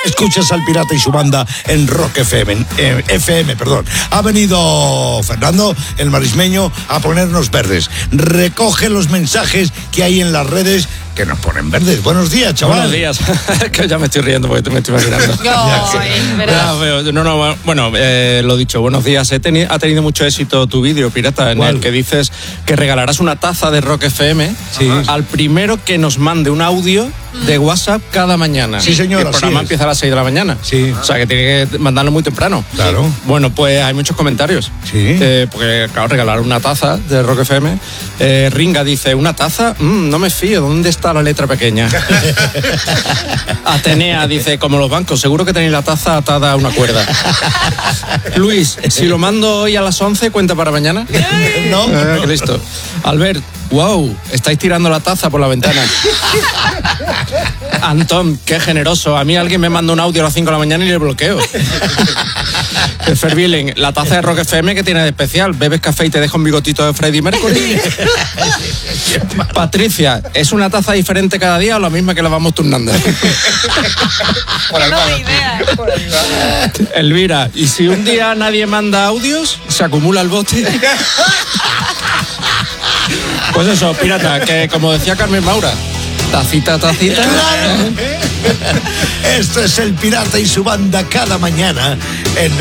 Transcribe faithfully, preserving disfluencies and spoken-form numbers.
Escuchas al Pirata y su banda en Rock F M, eh, F M, perdón. Ha venido Fernando, el marismeño, a ponernos verdes. Recoge los mensajes que hay en las redes que nos ponen verdes. Buenos días, chaval. Buenos días. Que ya me estoy riendo porque me estoy imaginando. No, no, no, bueno, eh, lo dicho, buenos días. He teni- ha tenido mucho éxito tu vídeo, Pirata, en ¿Cuál? el que dices que regalarás una taza de Rock F M Sí. al primero que nos mande un audio de WhatsApp cada mañana. Sí, señor, El así programa es. empieza a las seis de la mañana. Sí. O sea, que tiene que mandarlo muy temprano. Claro. Bueno, pues hay muchos comentarios. Sí. Eh, porque, claro, regalar una taza de Rock F M. Eh, Ringa dice, ¿una taza? Mm, no me fío, ¿dónde está la letra pequeña? Atenea dice, como los bancos, seguro que tenéis la taza atada a una cuerda. Luis, si lo mando hoy a las once, ¿cuenta para mañana? No, Eh, no. listo. Albert, wow, estáis tirando la taza por la ventana. Antón, qué generoso. A mí alguien me manda un audio a las cinco de la mañana y le bloqueo. Ferbilen, la taza de Rock F M, que tiene de especial? ¿Bebes café y te deja un bigotito de Freddie Mercury? Patricia, ¿es una taza diferente cada día o la misma que la vamos turnando? no de idea. Elvira, ¿y si un día nadie manda audios, se acumula el bote? Pues eso, Pirata, que como decía Carmen Maura, tacita, tacita. Claro. Esto es el Pirata y su banda cada mañana en